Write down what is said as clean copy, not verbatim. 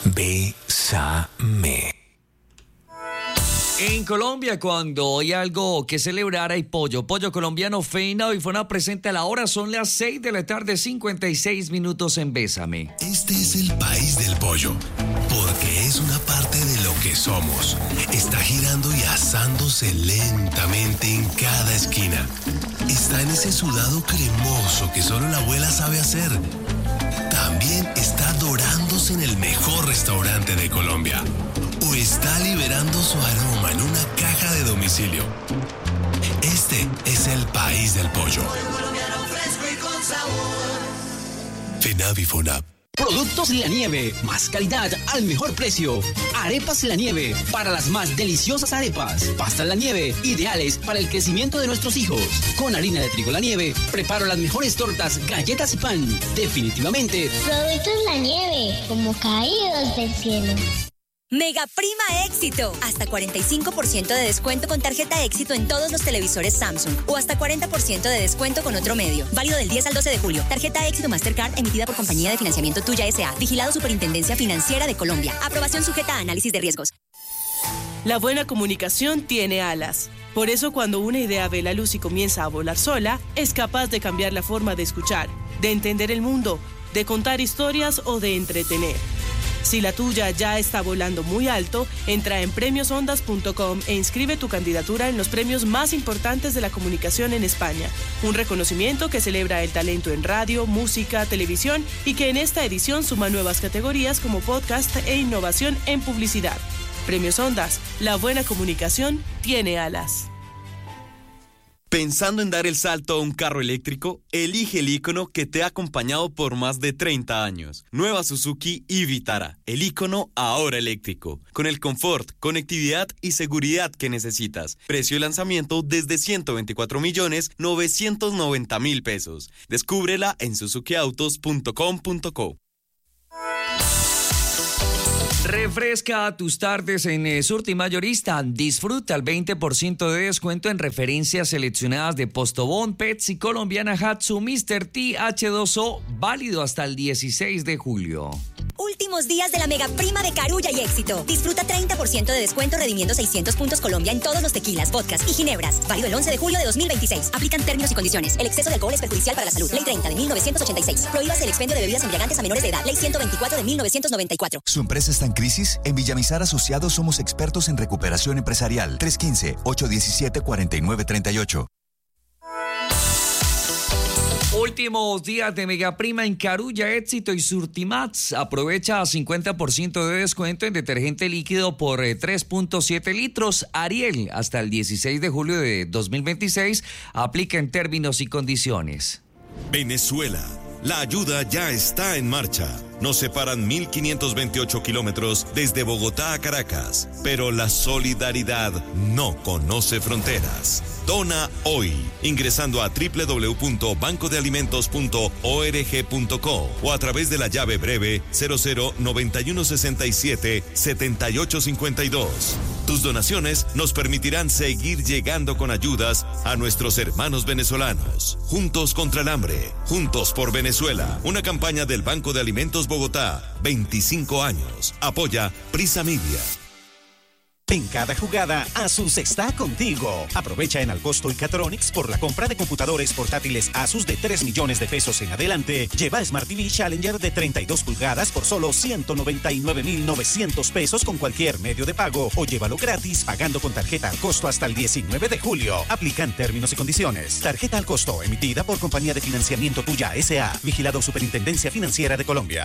Bésame. En Colombia, cuando hay algo que celebrar, hay pollo. Pollo colombiano feinado y Fona presente a la hora. Son las 6 de la tarde, 56 minutos en Bésame. Este es el país del pollo, porque es una parte de lo que somos. Está girando y asándose lentamente en cada esquina. Está en ese sudado cremoso que solo la abuela sabe hacer. También está dorándose en el mejor restaurante de Colombia. O está liberando su aroma en una caja de domicilio. Este es el país del pollo. FENAVI FONAP. Productos La Nieve, más calidad al mejor precio. Arepas La Nieve, para las más deliciosas arepas. Pastas La Nieve, ideales para el crecimiento de nuestros hijos. Con harina de trigo La Nieve, preparo las mejores tortas, galletas y pan. Definitivamente. Productos La Nieve, como caídos del cielo. Mega Prima Éxito. Hasta 45% de descuento con tarjeta Éxito en todos los televisores Samsung. O hasta 40% de descuento con otro medio. Válido del 10 al 12 de julio. Tarjeta Éxito Mastercard emitida por Compañía de Financiamiento Tuya S.A. Vigilado Superintendencia Financiera de Colombia. Aprobación sujeta a análisis de riesgos. La buena comunicación tiene alas. Por eso cuando una idea ve la luz y comienza a volar sola, es capaz de cambiar la forma de escuchar, de entender el mundo, de contar historias o de entretener. Si la tuya ya está volando muy alto, entra en premiosondas.com e inscribe tu candidatura en los premios más importantes de la comunicación en España. Un reconocimiento que celebra el talento en radio, música, televisión y que en esta edición suma nuevas categorías como podcast e innovación en publicidad. Premios Ondas, la buena comunicación tiene alas. Pensando en dar el salto a un carro eléctrico, elige el ícono que te ha acompañado por más de 30 años. Nueva Suzuki e-Vitara, el ícono ahora eléctrico, con el confort, conectividad y seguridad que necesitas. Precio de lanzamiento desde 124.990.000 pesos. Descúbrela en suzukiautos.com.co. Refresca tus tardes en Surti Mayorista. Disfruta el 20% de descuento en referencias seleccionadas de Postobón, Pepsi, Colombiana, Hatsu, Mr. T, H2O, válido hasta el 16 de julio. Últimos días de la Mega Prima de Carulla y Éxito. Disfruta 30% de descuento redimiendo 600 puntos Colombia en todos los tequilas, vodkas y ginebras. Válido el 11 de julio de 2026. Aplican términos y condiciones. El exceso de alcohol es perjudicial para la salud. Ley 30 de 1986. Prohíbase el expendio de bebidas embriagantes a menores de edad. Ley 124 de 1994. ¿Su empresa está en crisis? En Villamizar Asociados somos expertos en recuperación empresarial. 315-817-4938. Últimos días de Mega Prima en Carulla, Éxito y Surtimax. Aprovecha 50% de descuento en detergente líquido por 3.7 litros. Ariel, hasta el 16 de julio de 2026. Aplica en términos y condiciones. Venezuela. La ayuda ya está en marcha. Nos separan 1.528 kilómetros desde Bogotá a Caracas, pero la solidaridad no conoce fronteras. Dona hoy, ingresando a www.bancodealimentos.org.co o a través de la llave breve 009167-7852. Tus donaciones nos permitirán seguir llegando con ayudas a nuestros hermanos venezolanos. Juntos contra el hambre, juntos por Venezuela. Una campaña del Banco de Alimentos Bogotá, 25 años. Apoya Prisa Media. En cada jugada, Asus está contigo. Aprovecha en Alcosto y Catronics por la compra de computadores portátiles Asus de 3 millones de pesos en adelante. Lleva Smart TV Challenger de 32 pulgadas por solo 199.900 pesos con cualquier medio de pago o llévalo gratis pagando con tarjeta al costo hasta el 19 de julio. Aplican términos y condiciones. Tarjeta al costo emitida por Compañía de Financiamiento Tuya S.A. Vigilado Superintendencia Financiera de Colombia.